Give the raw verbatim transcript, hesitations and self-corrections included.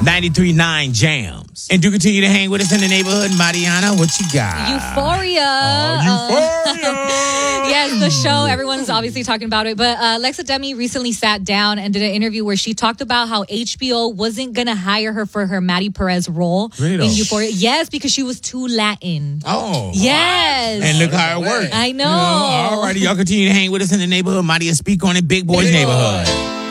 ninety-three point nine Jams. And do continue to hang with us in the neighborhood. Mariana, what you got? Euphoria. Oh, Euphoria. Uh, yes, the show. Everyone's obviously talking about it. But uh, Lexa Demi recently sat down and did an interview where she talked about how H B O wasn't going to hire her for her Maddie Perez role Really? in Euphoria. Yes, because she was too Latin. Oh. Yes. And look how it worked. I know. You know all righty, y'all continue to hang with us in the neighborhood. Maria, speak on it. Big Boys Neighborhood.